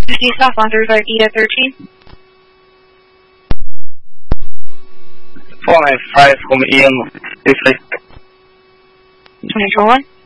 50 South on Riverside, ETA 13. 495 from Ian, district. 20 1.